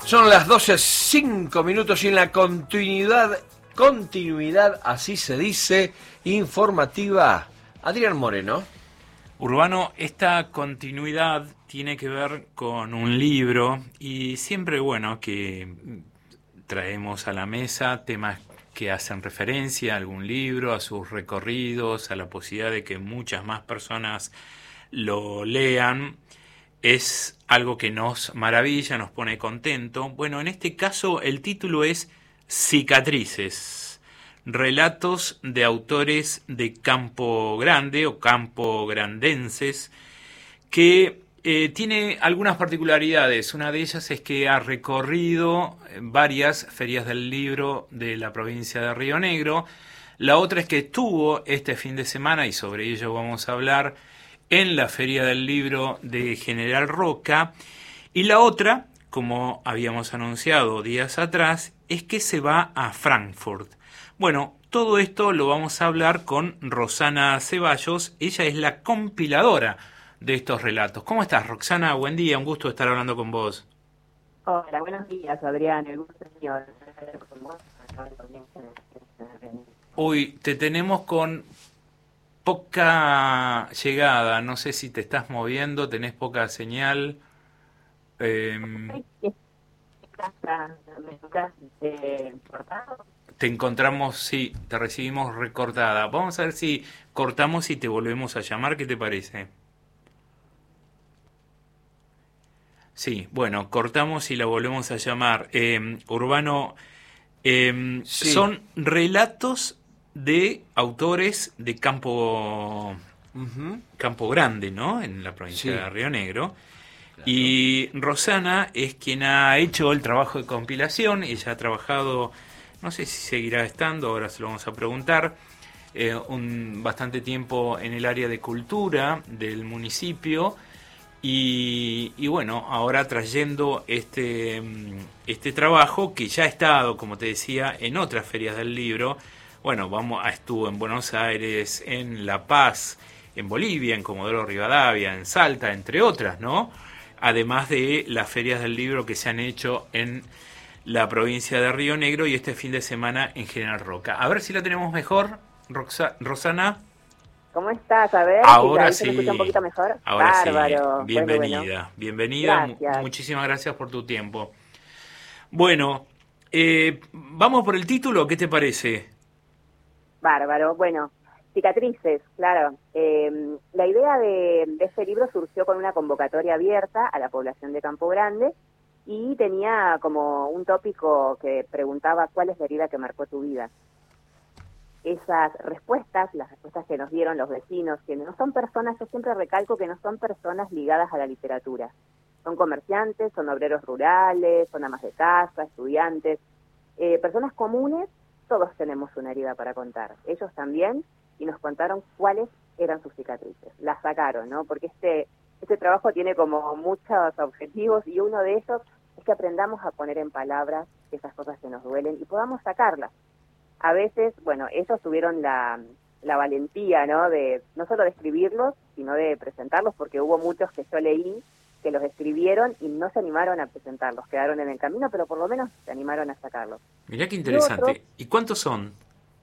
Son las 12:05 y en la continuidad, así se dice, informativa, Adrián Moreno. Urbano, esta continuidad tiene que ver con un libro y siempre, bueno, que traemos a la mesa temas que hacen referencia a algún libro, a sus recorridos, a la posibilidad de que muchas más personas lo lean. Es algo que nos maravilla, nos pone contento. Bueno, en este caso el título es Cicatrices, relatos de autores de Campo Grande o Campo Grandenses, que tiene algunas particularidades. Una de ellas es que ha recorrido varias ferias del libro de la provincia de Río Negro. La otra es que estuvo este fin de semana, y sobre ello vamos a hablar, en la Feria del Libro de General Roca. Y la otra, como habíamos anunciado días atrás, es que se va a Frankfurt. Bueno, todo esto lo vamos a hablar con Rosana Ceballos. Ella es la compiladora de estos relatos. ¿Cómo estás, Roxana? Buen día, un gusto estar hablando con vos. Hola, buenos días, Adrián. El gusto es mío. Uy, te tenemos con poca llegada, no sé si te estás moviendo, tenés poca señal. ¿Me escuchás cortado? Te encontramos, sí, te recibimos recortada. Vamos a ver si cortamos y te volvemos a llamar, ¿qué te parece? Sí, bueno, cortamos y la volvemos a llamar. Urbano, Sí. son relatos de autores de Campo Grande, ¿no? En la provincia Sí. de Río Negro. Claro. Y Rosana es quien ha hecho el trabajo de compilación. Ella ha trabajado, no sé si seguirá estando, ahora se lo vamos a preguntar, bastante tiempo en el área de cultura del municipio. Y bueno, ahora trayendo este trabajo que ya ha estado, como te decía, en otras ferias del libro. Bueno, estuvo en Buenos Aires, en La Paz, en Bolivia, en Comodoro Rivadavia, en Salta, entre otras, ¿no? Además de las ferias del libro que se han hecho en la provincia de Río Negro y este fin de semana en General Roca. A ver si la tenemos mejor, Rosana. ¿Cómo estás? A ver, Ahora ahí sí. se me escucha un poquito mejor. Ahora Bárbaro. sí. Bienvenida. Bueno. Bienvenida. Gracias. Muchísimas gracias por tu tiempo. Bueno, vamos por el título, ¿qué te parece? Bárbaro. Bueno, cicatrices, claro. La idea de este libro surgió con una convocatoria abierta a la población de Campo Grande y tenía como un tópico que preguntaba ¿cuál es la herida que marcó tu vida? Esas respuestas, las respuestas que nos dieron los vecinos, que no son personas, yo siempre recalco que no son personas ligadas a la literatura. Son comerciantes, son obreros rurales, son amas de casa, estudiantes, personas comunes. Todos tenemos una herida para contar. Ellos también, y nos contaron cuáles eran sus cicatrices. Las sacaron, ¿no? Porque este trabajo tiene como muchos objetivos y uno de ellos es que aprendamos a poner en palabras esas cosas que nos duelen y podamos sacarlas. A veces, bueno, ellos tuvieron la valentía, ¿no? De no solo de escribirlos, sino de presentarlos, porque hubo muchos que yo leí que los escribieron y no se animaron a presentarlos, quedaron en el camino, pero por lo menos se animaron a sacarlos. Mirá qué interesante. Otros, ¿Y cuántos son?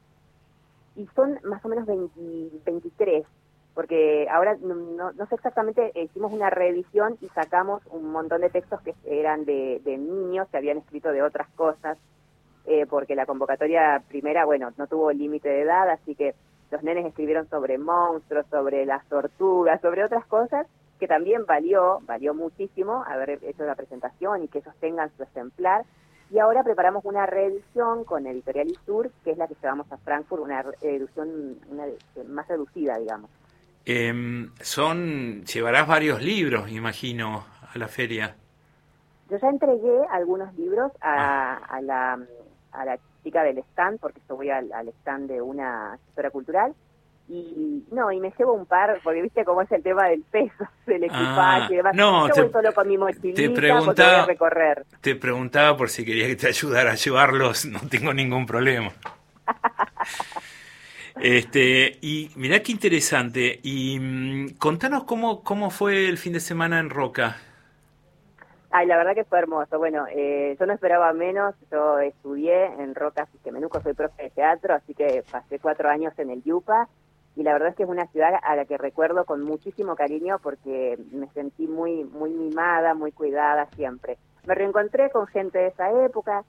y son más o menos 23, porque ahora no sé exactamente, hicimos una reedición y sacamos un montón de textos que eran de niños que habían escrito de otras cosas, porque la convocatoria primera, bueno, no tuvo límite de edad, así que los nenes escribieron sobre monstruos, sobre las tortugas, sobre otras cosas, que también valió muchísimo haber hecho la presentación y que ellos tengan su ejemplar. Y ahora preparamos una reedición con Editorial Isur, que es la que llevamos a Frankfurt, una edición más reducida, digamos. Llevarás varios libros, imagino, a la feria. Yo ya entregué algunos libros a la chica del stand, porque yo voy al stand de una asesora cultural, y me llevo un par, porque viste cómo es el tema del peso, del equipaje y demás. No, yo voy solo con mi mochilita porque voy a recorrer. Te preguntaba por si quería que te ayudara a llevarlos, no tengo ningún problema. Y mirá qué interesante. Y contanos cómo fue el fin de semana en Roca. Ay, la verdad que fue hermoso. Bueno, yo no esperaba menos. Yo estudié en Rocas y Menuco, soy profe de teatro, así que pasé 4 años en el Yupa. Y la verdad es que es una ciudad a la que recuerdo con muchísimo cariño porque me sentí muy mimada, muy cuidada siempre. Me reencontré con gente de esa época,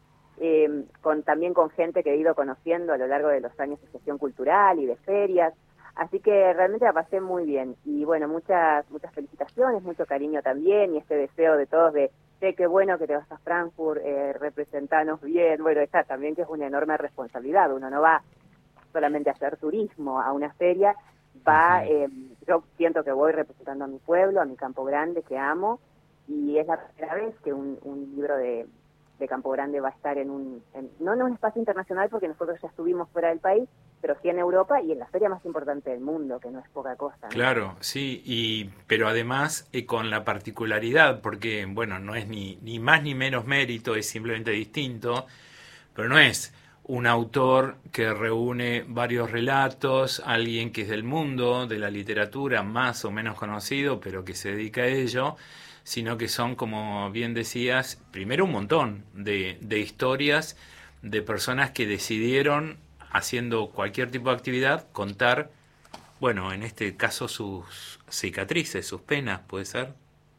también con gente que he ido conociendo a lo largo de los años de gestión cultural y de ferias. Así que realmente la pasé muy bien. Y bueno, muchas felicitaciones, mucho cariño también, y este deseo de todos de qué bueno que te vas a Frankfurt, representanos bien. Bueno, esta también que es una enorme responsabilidad. Uno no va solamente a hacer turismo a una feria, va, yo siento que voy representando a mi pueblo, a mi Campo Grande, que amo, y es la primera vez que un libro de Campo Grande va a estar no en un espacio internacional, porque nosotros ya estuvimos fuera del país, pero sí en Europa y en la feria más importante del mundo, que no es poca cosa, ¿no? Claro, sí, pero además con la particularidad, porque bueno, no es ni más ni menos mérito, es simplemente distinto, pero no es un autor que reúne varios relatos, alguien que es del mundo de la literatura más o menos conocido, pero que se dedica a ello, sino que son, como bien decías, primero un montón de historias de personas que decidieron, haciendo cualquier tipo de actividad, contar, bueno, en este caso sus cicatrices, sus penas, ¿puede ser?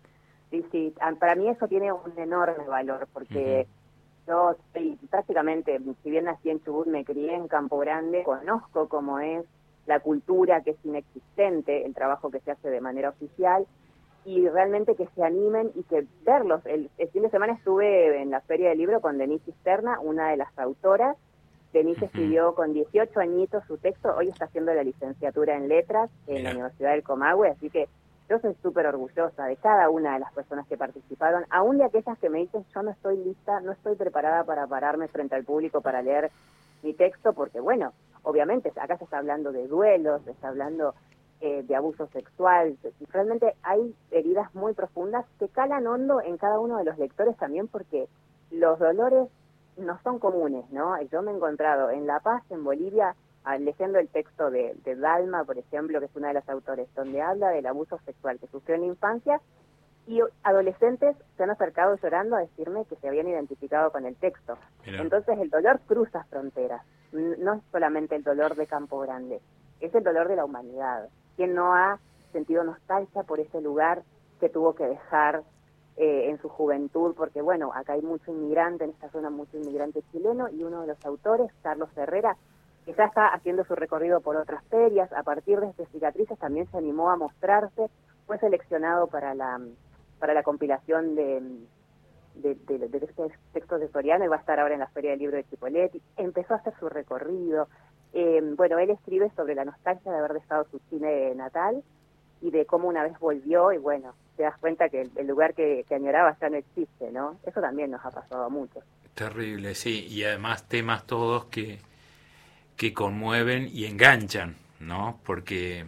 Sí, para mí eso tiene un enorme valor, porque yo estoy prácticamente, si bien nací en Chubut, me crié en Campo Grande, conozco cómo es la cultura, que es inexistente, el trabajo que se hace de manera oficial, y realmente que se animen y que verlos. El fin de semana estuve en la Feria del Libro con Denise Cisterna, una de las autoras. Denise escribió con 18 añitos su texto, hoy está haciendo la licenciatura en Letras en la Universidad del Comahue, así que yo soy súper orgullosa de cada una de las personas que participaron, aún de aquellas que me dicen yo no estoy lista, no estoy preparada para pararme frente al público para leer mi texto, porque bueno, obviamente acá se está hablando de duelos, se está hablando de abuso sexual, realmente hay heridas muy profundas que calan hondo en cada uno de los lectores también, porque los dolores no son comunes, ¿no? Yo me he encontrado en La Paz, en Bolivia, leyendo el texto de Dalma, por ejemplo, que es una de las autores, donde habla del abuso sexual que sufrió en la infancia, y adolescentes se han acercado llorando a decirme que se habían identificado con el texto. Mirá. Entonces el dolor cruza fronteras, no es solamente el dolor de Campo Grande, es el dolor de la humanidad. ¿Quién no ha sentido nostalgia por ese lugar que tuvo que dejar en su juventud? Porque bueno, acá hay mucho inmigrante, en esta zona mucho inmigrante chileno, y uno de los autores, Carlos Herrera, que ya está haciendo su recorrido por otras ferias, a partir de estas cicatrices también se animó a mostrarse, fue seleccionado para la compilación de estos textos de Soriano, y va a estar ahora en la Feria del Libro de Chipoleti, empezó a hacer su recorrido. Bueno, él escribe sobre la nostalgia de haber dejado su Chile natal y de cómo una vez volvió, y bueno, te das cuenta que el lugar que añoraba ya no existe, ¿no? Eso también nos ha pasado a muchos. Terrible, sí, y además temas todos que conmueven y enganchan, ¿no? Porque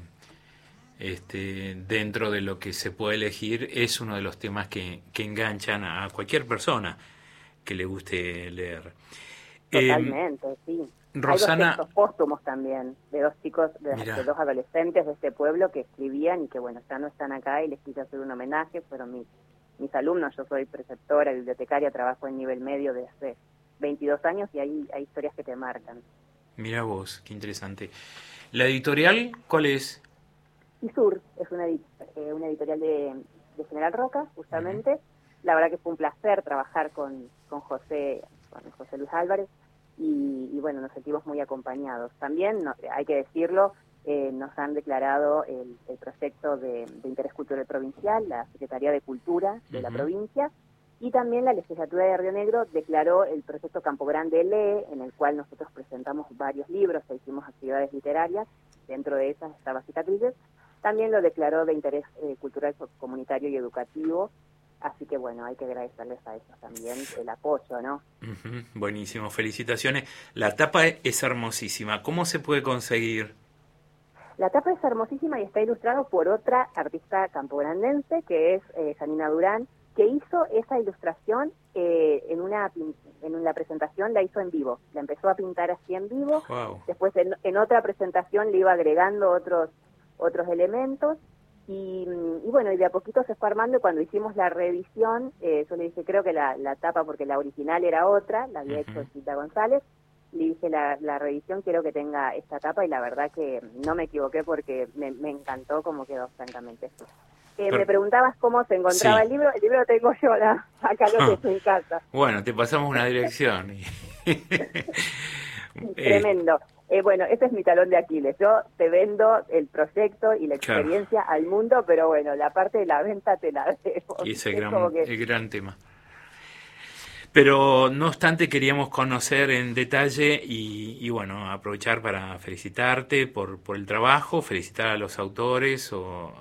dentro de lo que se puede elegir es uno de los temas que enganchan a cualquier persona que le guste leer. Totalmente, sí. Rosana, hay 2 textos póstumos también, de 2 chicos, de 2 adolescentes de este pueblo que escribían y que bueno, ya no están acá, y les quise hacer un homenaje. Fueron mis alumnos. Yo soy preceptora, bibliotecaria, trabajo en nivel medio desde hace 22 años, y hay historias que te marcan. Mira vos, qué interesante. ¿La editorial cuál es? ISUR es una editorial de General Roca, justamente. La verdad que fue un placer trabajar con José Luis Álvarez, y bueno, nos sentimos muy acompañados. También, hay que decirlo, nos han declarado el proyecto de interés cultural provincial, la Secretaría de Cultura de la provincia, y también la Legislatura de Río Negro declaró el proyecto Campo Grande Lee, en el cual nosotros presentamos varios libros e hicimos actividades literarias. Dentro de esas estaba Cicatrices. También lo declaró de interés cultural, comunitario y educativo. Así que bueno, hay que agradecerles a ellos también el apoyo, ¿no? Buenísimo, felicitaciones. La tapa es hermosísima. ¿Cómo se puede conseguir? La tapa es hermosísima y está ilustrado por otra artista campograndense, que es Janina Durán, que hizo esa ilustración en la presentación, la hizo en vivo. La empezó a pintar así en vivo. Wow. Después en otra presentación le iba agregando otros elementos. Y bueno, y de a poquito se fue armando, y cuando hicimos la reedición, yo le dije, creo que la tapa, porque la original era otra, la había hecho Chita González, le dije, la reedición quiero que tenga esta tapa, y la verdad que no me equivoqué porque me encantó cómo quedó, francamente. Me preguntabas cómo se encontraba el libro lo tengo yo acá, lo tengo en casa. Bueno, te pasamos una dirección. Tremendo. Bueno, ese es mi talón de Aquiles. Yo te vendo el proyecto y la experiencia al mundo, pero bueno, la parte de la venta te la debo. Y ese el gran tema. Pero no obstante queríamos conocer en detalle y bueno, aprovechar para felicitarte por el trabajo, felicitar a los autores o